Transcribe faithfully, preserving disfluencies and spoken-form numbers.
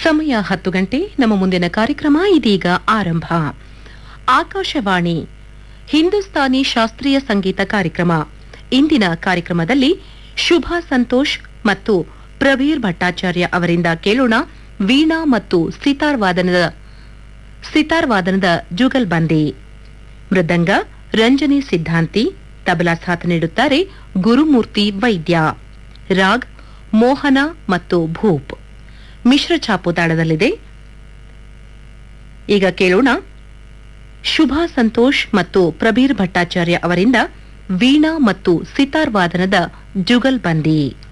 ಸಮಯ ಹತ್ತು ಗಂಟೆ. ನಮ್ಮ ಮುಂದಿನ ಕಾರ್ಯಕ್ರಮ ಇದೀಗ ಆರಂಭ. ಆಕಾಶವಾಣಿ ಹಿಂದೂಸ್ತಾನಿ ಶಾಸ್ತ್ರೀಯ ಸಂಗೀತ ಕಾರ್ಯಕ್ರಮ. ಇಂದಿನ ಕಾರ್ಯಕ್ರಮದಲ್ಲಿ ಶುಭಾ ಸಂತೋಷ್ ಮತ್ತು ಪ್ರವೀರ್ ಭಟ್ಟಾಚಾರ್ಯ ಅವರಿಂದ ಕೇಳೋಣ ವೀಣಾ ಮತ್ತು ಸಿತಾರ್ ವಾದನದ ಸಿತಾರ್ ವಾದನದ ಜುಗಲ್ಬಂದಿ. ಮೃದಂಗ ರಂಜನಿ ಸಿದ್ಧಾಂತಿ, ತಬಲಾ ಸಾಥ್ ನೀಡುತ್ತಾರೆ ಗುರುಮೂರ್ತಿ ವೈದ್ಯ. ರಾಗ್ ಮೋಹನ ಮತ್ತು ಭೂಪ್. ಮಿಶ್ರ ಛಾಪು ತಾಳದಲ್ಲಿದೆ. ಈಗ ಕೇಳೋಣ ಶುಭಾ ಸಂತೋಷ್ ಮತ್ತು ಪ್ರಬೀರ್ ಭಟ್ಟಾಚಾರ್ಯ ಅವರಿಂದ ವೀಣಾ ಮತ್ತು ಸಿತಾರ್ ವಾದನದ ಜುಗಲ್ಬಂದಿ.